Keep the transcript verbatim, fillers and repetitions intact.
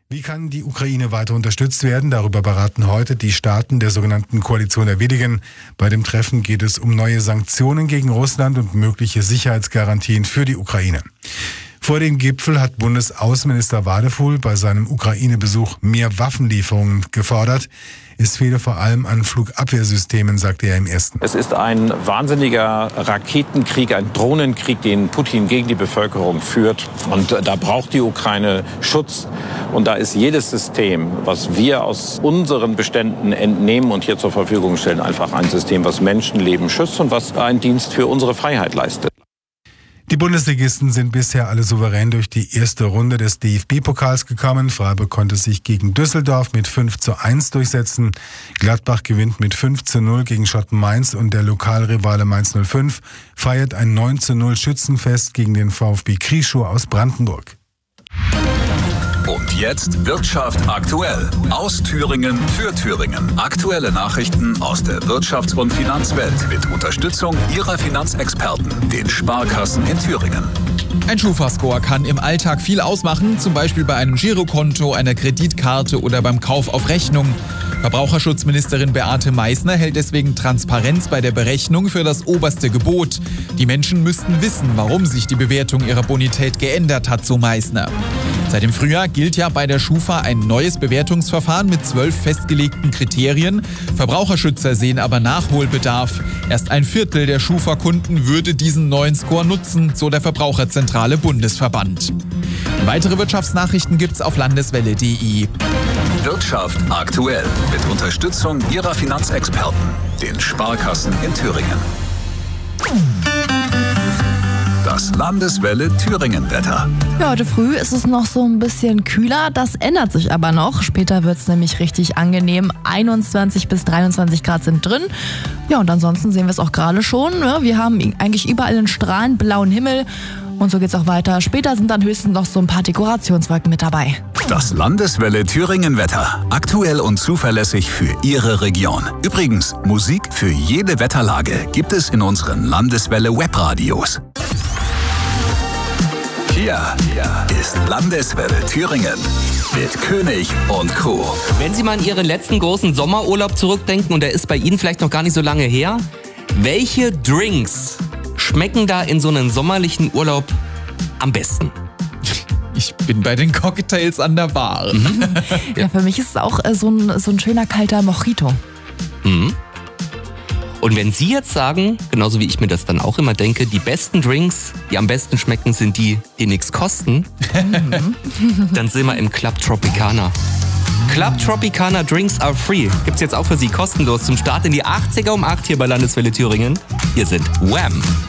Wie kann die Ukraine weiter unterstützt werden? Darüber beraten heute die Staaten der sogenannten Koalition der Willigen. Bei dem Treffen geht es um neue Sanktionen gegen Russland und mögliche Sicherheitsgarantien für die Ukraine. Vor dem Gipfel hat Bundesaußenminister Wadefuhl bei seinem Ukraine-Besuch mehr Waffenlieferungen gefordert. Es fehle vor allem an Flugabwehrsystemen, sagte er im ersten. Es ist ein wahnsinniger Raketenkrieg, ein Drohnenkrieg, den Putin gegen die Bevölkerung führt. Und da braucht die Ukraine Schutz. Und da ist jedes System, was wir aus unseren Beständen entnehmen und hier zur Verfügung stellen, einfach ein System, was Menschenleben schützt und was einen Dienst für unsere Freiheit leistet. Die Bundesligisten sind bisher alle souverän durch die erste Runde des D F B-Pokals gekommen. Freiburg konnte sich gegen Düsseldorf mit fünf zu eins durchsetzen. Gladbach gewinnt mit fünf zu null gegen Schotten Mainz und der Lokalrivale Mainz null fünf feiert ein neun zu null Schützenfest gegen den VfB Krieschow aus Brandenburg. Und jetzt Wirtschaft aktuell. Aus Thüringen für Thüringen. Aktuelle Nachrichten aus der Wirtschafts- und Finanzwelt mit Unterstützung Ihrer Finanzexperten, den Sparkassen in Thüringen. Ein Schufa-Score kann im Alltag viel ausmachen, zum Beispiel bei einem Girokonto, einer Kreditkarte oder beim Kauf auf Rechnung. Verbraucherschutzministerin Beate Meißner hält deswegen Transparenz bei der Berechnung für das oberste Gebot. Die Menschen müssten wissen, warum sich die Bewertung ihrer Bonität geändert hat, so Meißner. Seit dem Frühjahr gilt ja bei der Schufa ein neues Bewertungsverfahren mit zwölf festgelegten Kriterien. Verbraucherschützer sehen aber Nachholbedarf. Erst ein Viertel der Schufa-Kunden würde diesen neuen Score nutzen, so der Verbraucherzentrale Bundesverband. Weitere Wirtschaftsnachrichten gibt's auf landeswelle punkt de. Wirtschaft aktuell mit Unterstützung Ihrer Finanzexperten, den Sparkassen in Thüringen. Das Landeswelle Thüringen-Wetter. Ja, heute früh ist es noch so ein bisschen kühler, das ändert sich aber noch. Später wird es nämlich richtig angenehm. einundzwanzig bis dreiundzwanzig Grad sind drin. Ja, und ansonsten sehen wir es auch gerade schon. Wir haben eigentlich überall einen strahlend blauen Himmel. Und so geht's auch weiter. Später sind dann höchstens noch so ein paar Dekorationswolken mit dabei. Das Landeswelle Thüringen-Wetter. Aktuell und zuverlässig für Ihre Region. Übrigens, Musik für jede Wetterlage gibt es in unseren Landeswelle Webradios. Hier, hier ist Landeswelle Thüringen mit König und Co. Wenn Sie mal an Ihren letzten großen Sommerurlaub zurückdenken, und der ist bei Ihnen vielleicht noch gar nicht so lange her, welche Drinks schmecken da in so einem sommerlichen Urlaub am besten? Ich bin bei den Cocktails an der Bar. Mhm. Ja, für mich ist es auch äh, so, ein, so ein schöner kalter Mojito. Mhm. Und wenn Sie jetzt sagen, genauso wie ich mir das dann auch immer denke, die besten Drinks, die am besten schmecken, sind die, die nichts kosten, dann sind wir im Club Tropicana. Club Tropicana Drinks are free. Gibt's jetzt auch für Sie kostenlos zum Start in die achtziger um acht hier bei Landeswelle Thüringen. Hier sind Wham!